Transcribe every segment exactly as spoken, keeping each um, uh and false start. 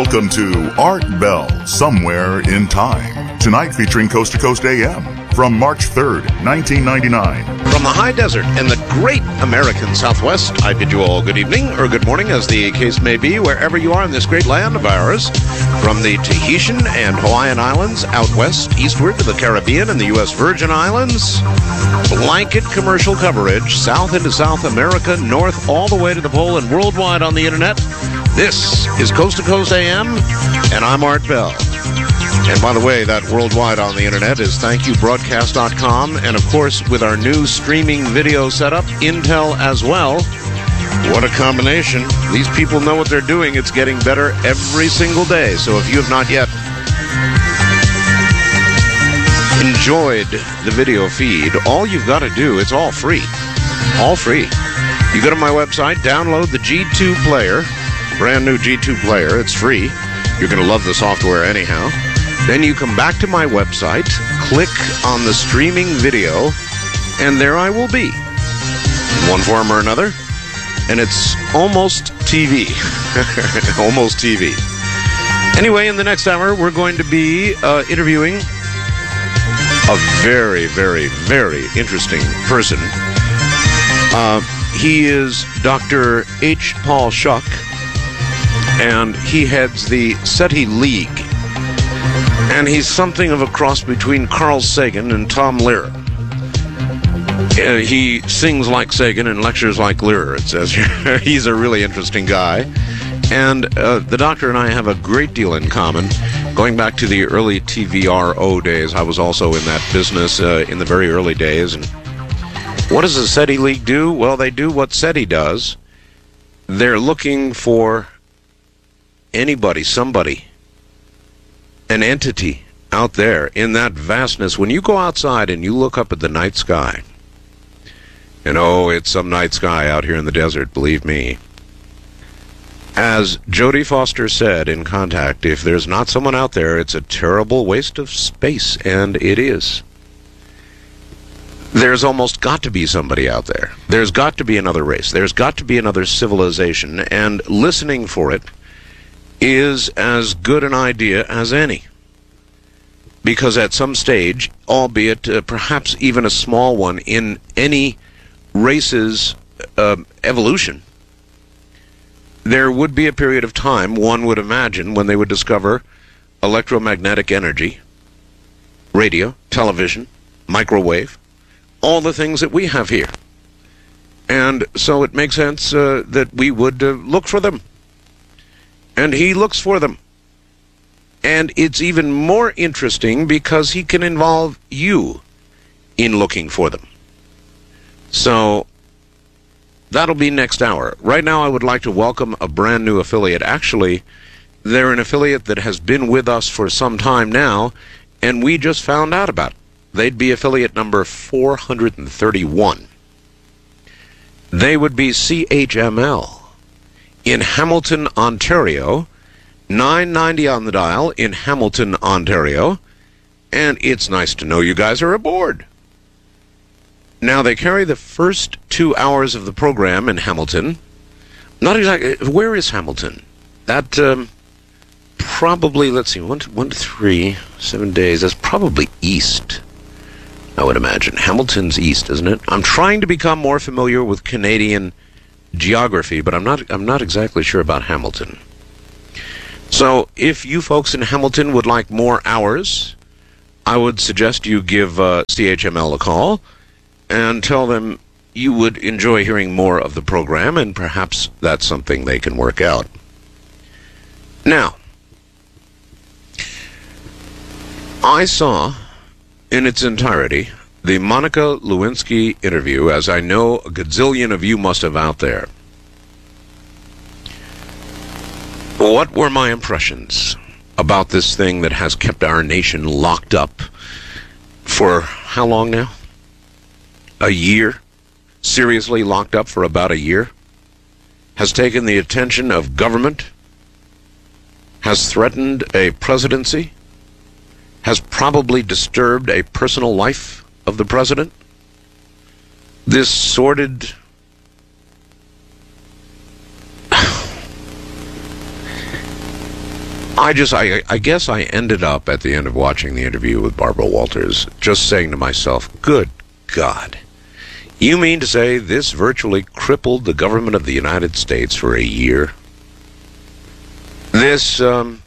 Welcome to Art Bell, Somewhere in Time. Tonight featuring Coast to Coast A M from March third, nineteen ninety-nine. From the high desert and the great American Southwest, I bid you all good evening, or good morning, as the case may be, wherever you are in this great land of ours. From the Tahitian and Hawaiian Islands out west, eastward to the Caribbean and the U S Virgin Islands. Blanket commercial coverage, south into South America, north all the way to the pole, and worldwide on the internet. This is Coast to Coast A M, and I'm Art Bell. And by the way, that worldwide on the internet is thank you broadcast dot com, and of course, with our new streaming video setup, Intel as well. What a combination. These people know what they're doing. It's getting better every single day. So if you have not yet enjoyed the video feed, all you've got to do, it's all free. All free. You go to my website, download the G two player, brand new G two player. It's free. You're going to love the software anyhow. Then you come back to my website, click on the streaming video, and there I will be, in one form or another. And it's almost T V. Almost T V. Anyway, in the next hour, we're going to be uh, interviewing a very, very, very interesting person. Uh, he is Doctor H. Paul Schuck, and he heads the SETI League. And he's something of a cross between Carl Sagan and Tom Lehrer. Uh, he sings like Sagan and lectures like Lehrer, it says here. He's a really interesting guy. And uh, the doctor and I have a great deal in common. Going back to the early T V R O days, I was also in that business uh, in the very early days. And what does the SETI League do? Well, they do what SETI does. They're looking for anybody, somebody, an entity out there in that vastness. When you go outside and you look up at the night sky, and oh, it's some night sky out here in the desert, believe me. As Jodie Foster said in Contact, if there's not someone out there, it's a terrible waste of space, and it is. There's almost got to be somebody out there. There's got to be another race. There's got to be another civilization, and listening for it is as good an idea as any. Because at some stage, albeit uh, perhaps even a small one in any race's uh, evolution, there would be a period of time, one would imagine, when they would discover electromagnetic energy, radio, television, microwave, all the things that we have here. And so it makes sense uh, that we would uh, look for them. And he looks for them. And it's even more interesting because he can involve you in looking for them. So that'll be next hour. Right now I would like to welcome a brand new affiliate. Actually, they're an affiliate that has been with us for some time now, and we just found out about it. They'd be affiliate number four hundred thirty-one. They would be C H M L in Hamilton, Ontario, nine ninety on the dial in Hamilton, Ontario, and it's nice to know you guys are aboard. Now, they carry the first two hours of the program in Hamilton. Not exactly. Where is Hamilton? That, um, probably, let's see, one, two, one to three, seven days. That's probably east, I would imagine. Hamilton's east, isn't it? I'm trying to become more familiar with Canadian geography, but I'm not, I'm not exactly sure about Hamilton. So, if you folks in Hamilton would like more hours, I would suggest you give uh, C H M L a call and tell them you would enjoy hearing more of the program, and perhaps that's something they can work out. Now, I saw in its entirety the Monica Lewinsky interview, as I know a gazillion of you must have out there. What were my impressions about this thing that has kept our nation locked up for how long now? A year? Seriously locked up for about a year? Has taken the attention of government? Has threatened a presidency? Has probably disturbed a personal life of the president? This sordid I just, I, I guess I ended up at the end of watching the interview with Barbara Walters just saying to myself, good God, you mean to say this virtually crippled the government of the United States for a year? This um,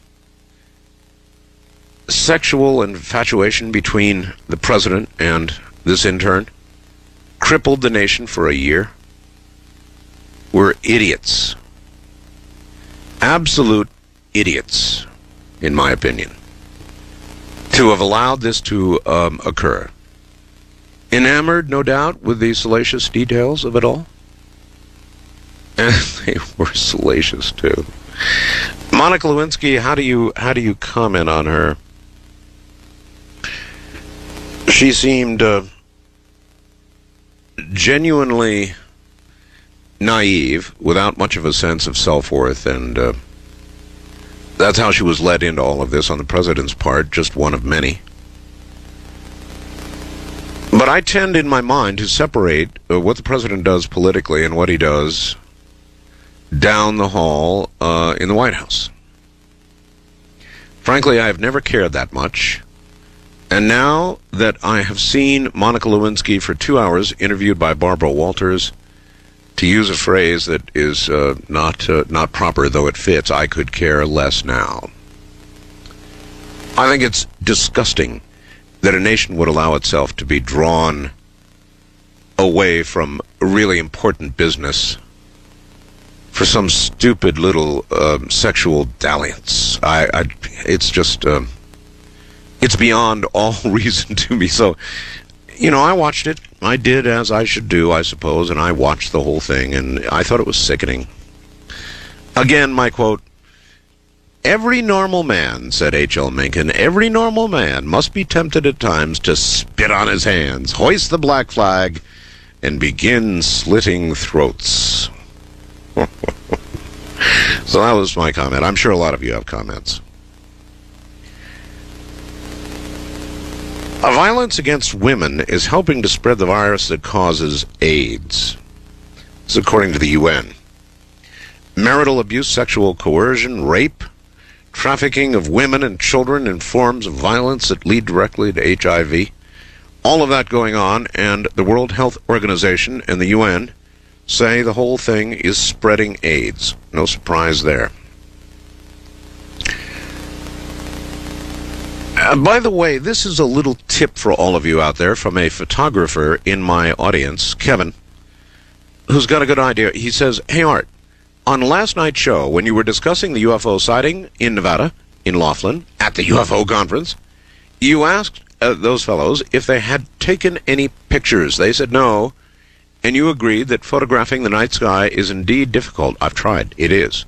sexual infatuation between the president and this intern crippled the nation for a year? We're idiots. Absolute idiots, in my opinion, to have allowed this to um, occur. Enamored, no doubt, with the salacious details of it all. And they were salacious, too. Monica Lewinsky, how do you how do you comment on her? She seemed uh, genuinely naive, without much of a sense of self-worth, and uh, that's how she was led into all of this on the president's part, just one of many. But I tend in my mind to separate uh, what the president does politically and what he does down the hall uh, in the White House. Frankly, I have never cared that much. And now that I have seen Monica Lewinsky for two hours interviewed by Barbara Walters, to use a phrase that is uh, not uh, not proper, though it fits, I could care less now. I think it's disgusting that a nation would allow itself to be drawn away from really important business for some stupid little um, sexual dalliance. I, I it's just, um, it's beyond all reason to me. So, you know, I watched it. I did as I should do, I suppose, and I watched the whole thing, and I thought it was sickening. Again, my quote, "Every normal man," said H L Mencken, "every normal man must be tempted at times to spit on his hands, hoist the black flag, and begin slitting throats." So that was my comment. I'm sure a lot of you have comments. A violence against women is helping to spread the virus that causes AIDS. This is according to the U N. Marital abuse, sexual coercion, rape, trafficking of women and children in forms of violence that lead directly to H I V. All of that going on, and the World Health Organization and the U N say the whole thing is spreading AIDS. No surprise there. Uh, by the way, this is a little tip for all of you out there from a photographer in my audience, Kevin, who's got a good idea. He says, "Hey, Art, on last night's show, when you were discussing the U F O sighting in Nevada, in Laughlin, at the U F O conference, you asked uh, those fellows if they had taken any pictures. They said no, and you agreed that photographing the night sky is indeed difficult. I've tried. It is."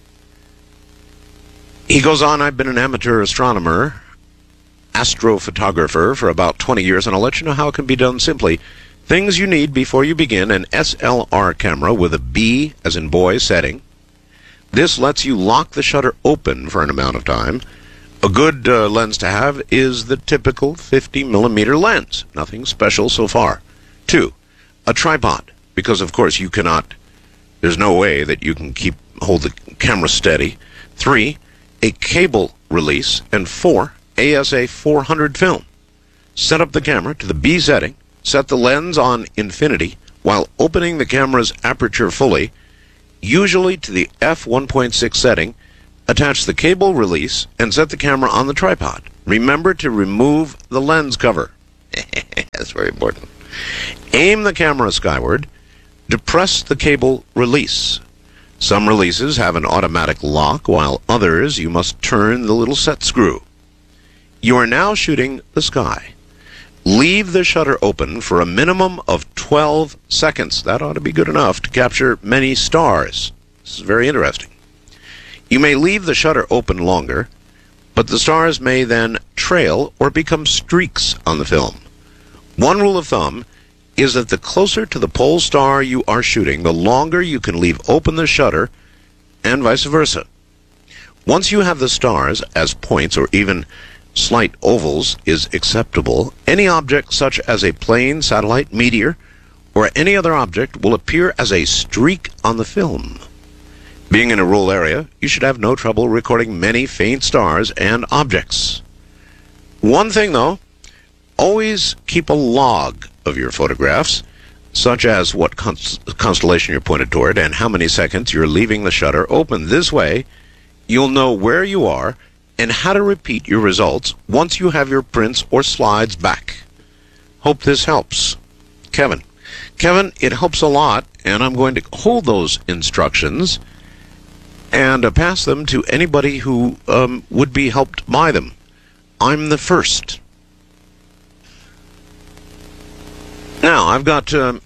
He goes on, "I've been an amateur astronomer, astrophotographer for about twenty years, and I'll let you know how it can be done simply. Things you need before you begin: an S L R camera with a B, as in boy, setting. This lets you lock the shutter open for an amount of time. A good uh, lens to have is the typical fifty millimeter lens. Nothing special so far. Two, a tripod, because of course you cannot, there's no way that you can keep hold the camera steady. Three, a cable release. And four, A S A four hundred film. Set up the camera to the B setting, set the lens on infinity while opening the camera's aperture fully, usually to the f one point six setting, attach the cable release, and set the camera on the tripod. Remember to remove the lens cover." That's very important. "Aim the camera skyward, depress the cable release. Some releases have an automatic lock, while others you must turn the little set screw. You are now shooting the sky. Leave the shutter open for a minimum of twelve seconds. That ought to be good enough to capture many stars." This is very interesting. "You may leave the shutter open longer, but the stars may then trail or become streaks on the film. One rule of thumb is that the closer to the pole star you are shooting, the longer you can leave open the shutter, and vice versa. Once you have the stars as points or even slight ovals is acceptable, any object such as a plane, satellite, meteor, or any other object will appear as a streak on the film. Being in a rural area, you should have no trouble recording many faint stars and objects. One thing, though, always keep a log of your photographs, such as what const- constellation you're pointed toward and how many seconds you're leaving the shutter open. This way, you'll know where you are and how to repeat your results once you have your prints or slides back. Hope this helps. Kevin. Kevin, it helps a lot, and I'm going to hold those instructions and uh, pass them to anybody who um, would be helped by them. I'm the first. Now, I've got um,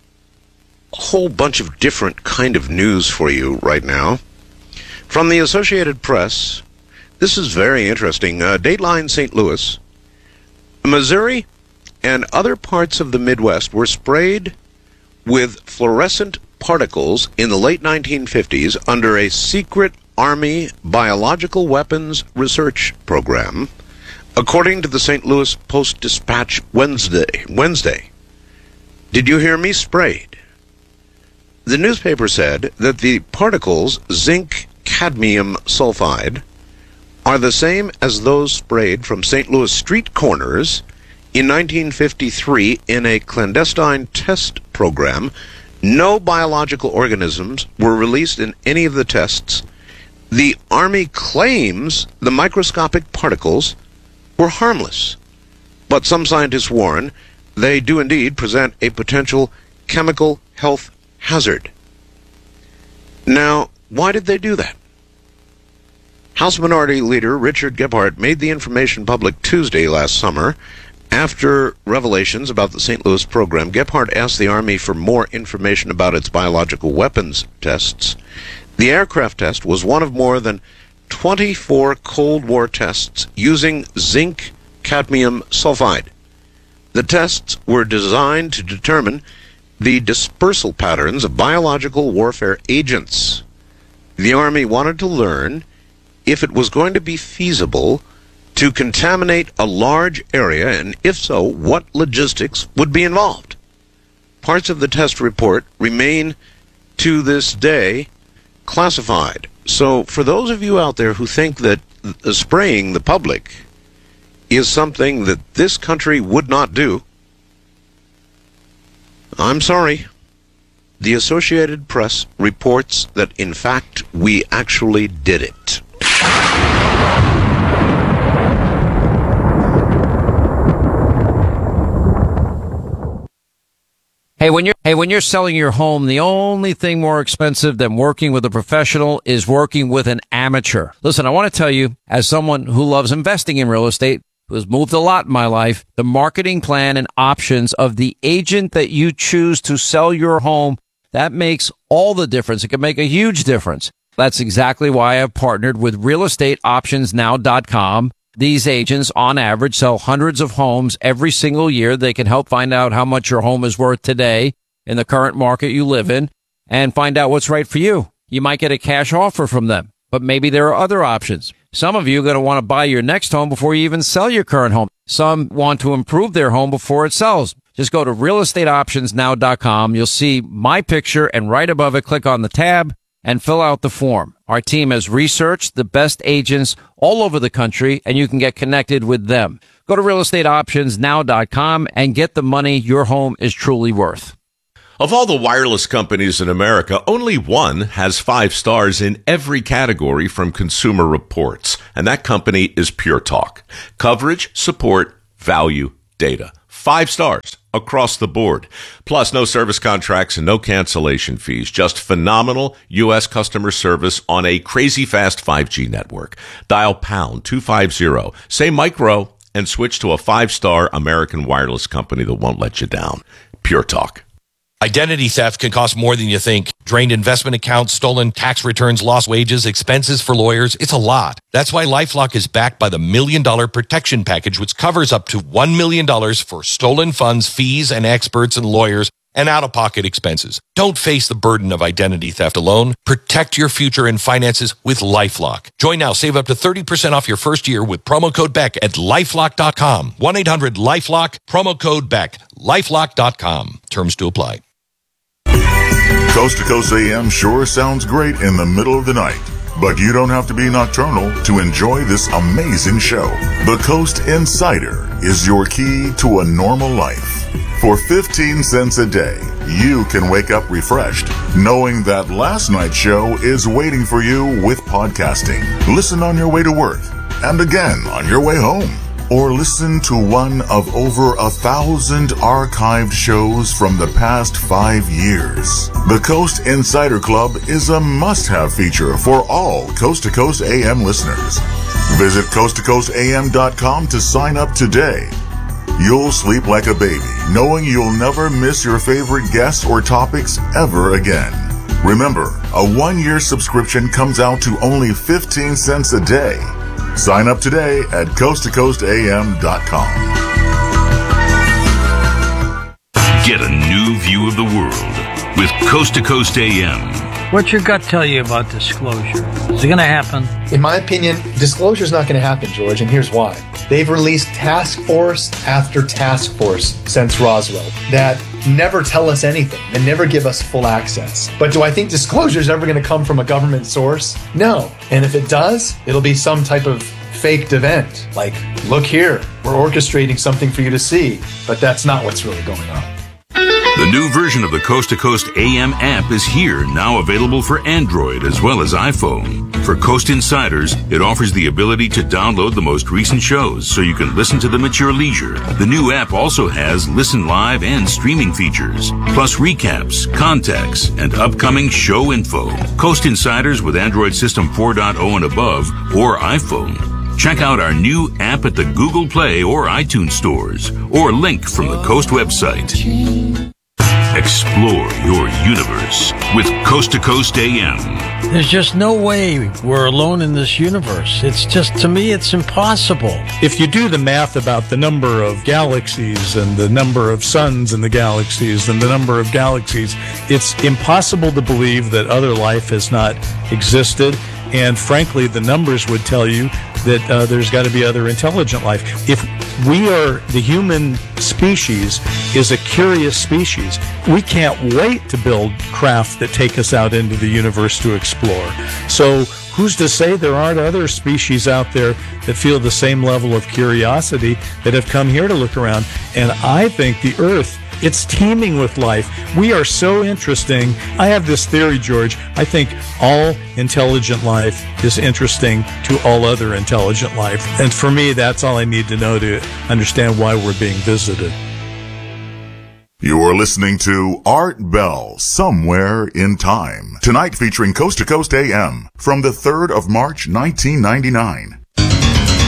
a whole bunch of different kind of news for you right now. From the Associated Press, this is very interesting. Uh, Dateline Saint Louis, Missouri, and other parts of the Midwest were sprayed with fluorescent particles in the late nineteen fifties under a secret Army biological weapons research program, according to the Saint Louis Post-Dispatch Wednesday. Wednesday. Did you hear me? Sprayed. The newspaper said that the particles, zinc cadmium sulfide, are the same as those sprayed from Saint Louis street corners in nineteen fifty-three in a clandestine test program. No biological organisms were released in any of the tests. The Army claims the microscopic particles were harmless, but some scientists warn they do indeed present a potential chemical health hazard. Now, why did they do that? House Minority Leader Richard Gephardt made the information public Tuesday last summer. After revelations about the Saint Louis program, Gephardt asked the Army for more information about its biological weapons tests. The aircraft test was one of more than twenty-four Cold War tests using zinc cadmium sulfide. The tests were designed to determine the dispersal patterns of biological warfare agents. The Army wanted to learn if it was going to be feasible to contaminate a large area, and if so, what logistics would be involved. Parts of the test report remain to this day classified. So for those of you out there who think that uh, spraying the public is something that this country would not do, I'm sorry. The Associated Press reports that, in fact, we actually did it. Hey, when you're hey, when you're selling your home, the only thing more expensive than working with a professional is working with an amateur. Listen, I want to tell you, as someone who loves investing in real estate, who has moved a lot in my life, the marketing plan and options of the agent that you choose to sell your home, that makes all the difference. It can make a huge difference. That's exactly why I've partnered with real estate options now dot com. These agents, on average, sell hundreds of homes every single year. They can help find out how much your home is worth today in the current market you live in and find out what's right for you. You might get a cash offer from them, but maybe there are other options. Some of you are going to want to buy your next home before you even sell your current home. Some want to improve their home before it sells. Just go to real estate options now dot com. You'll see my picture, and right above it, click on the tab and fill out the form. Our team has researched the best agents all over the country, and you can get connected with them. Go to real estate options now dot com and get the money your home is truly worth. Of all the wireless companies in America, only one has five stars in every category from Consumer Reports, and that company is Pure Talk. Coverage, support, value, data. Five stars across the board. Plus, no service contracts and no cancellation fees. Just phenomenal U S customer service on a crazy fast five G network. Dial pound two fifty, say micro, and switch to a five-star American wireless company that won't let you down. Pure Talk. Identity theft can cost more than you think. Drained investment accounts, stolen tax returns, lost wages, expenses for lawyers. It's a lot. That's why LifeLock is backed by the Million Dollar Protection Package, which covers up to one million dollars for stolen funds, fees, and experts and lawyers, and out-of-pocket expenses. Don't face the burden of identity theft alone. Protect your future and finances with LifeLock. Join now. Save up to thirty percent off your first year with promo code Beck at lifelock dot com. one eight hundred LifeLock, promo code Beck, lifelock dot com. Terms to apply. Coast to Coast A M sure sounds great in the middle of the night, but you don't have to be nocturnal to enjoy this amazing show. The Coast Insider is your key to a normal life. For fifteen cents a day, you can wake up refreshed, knowing that last night's show is waiting for you with podcasting. Listen on your way to work, and again on your way home. Or listen to one of over a thousand archived shows from the past five years. The Coast Insider Club is a must-have feature for all Coast to Coast A M listeners. Visit coast to coast a m dot com to sign up today. You'll sleep like a baby, knowing you'll never miss your favorite guests or topics ever again. Remember, a one-year subscription comes out to only fifteen cents a day. Sign up today at coast to coast a m dot com. Get a new view of the world with Coast to Coast A M. What's your gut tell you about disclosure? Is it going to happen? In my opinion, disclosure is not going to happen, George, and here's why. They've released task force after task force since Roswell that never tell us anything and never give us full access. But do I think disclosure is ever going to come from a government source? No. And if it does, it'll be some type of faked event. Like, look here, we're orchestrating something for you to see, but that's not what's really going on. The new version of the Coast to Coast A M app is here, now available for Android as well as iPhone. For Coast Insiders, it offers the ability to download the most recent shows so you can listen to them at your leisure. The new app also has listen live and streaming features, plus recaps, contacts, and upcoming show info. Coast Insiders with Android System four point oh and above or iPhone. Check out our new app at the Google Play or iTunes stores, or link from the Coast website. Explore your universe with Coast to Coast A M. There's just no way we're alone in this universe. It's just, to me, it's impossible. If you do the math about the number of galaxies and the number of suns in the galaxies and the number of galaxies, it's impossible to believe that other life has not existed. And frankly, the numbers would tell you that uh, there's got to be other intelligent life. If we are, the human species is a curious species, we can't wait to build craft that take us out into the universe to explore. So who's to say there aren't other species out there that feel the same level of curiosity that have come here to look around? And I think the Earth, it's teeming with life. We are so interesting. I have this theory, George. I think all intelligent life is interesting to all other intelligent life. And for me, that's all I need to know to understand why we're being visited. You're listening to Art Bell, Somewhere in Time. Tonight featuring Coast to Coast A M from the third of March, nineteen ninety-nine.